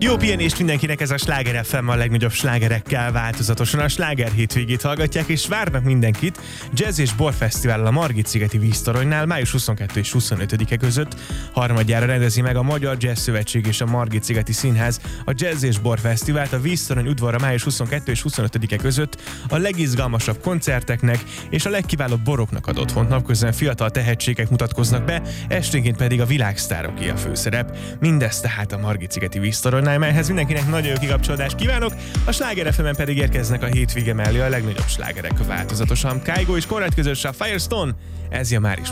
Jó pihenést mindenkinek, ez a Sláger FM a legnagyobb slágerekkel változatosan. A Sláger hétvégét hallgatják, és várnak mindenkit Jazz és Bor Fesztivál a Margit-szigeti víztoronynál május 22 és 25-e között. Harmadjára rendezi meg a Magyar Jazz Szövetség és a Margit-szigeti Színház a Jazz és Bor Fesztivált a víztorony udvarra május 22 és 25-e között a legizgalmasabb koncerteknek és a legkiválóbb boroknak ad otthont. Napközben fiatal tehetségek mutatkoznak be, esténként pedig a világsztároké a főszerep. Mindez tehát a Margit-szigeti víztoronynál, melyhez mindenkinek nagyon jó kikapcsolódást kívánok, a Sláger FM-en pedig érkeznek a hétvége mellé a legnagyobb slágerek változatosan. Kygo és Konrad közös a Firestone, ez ja már is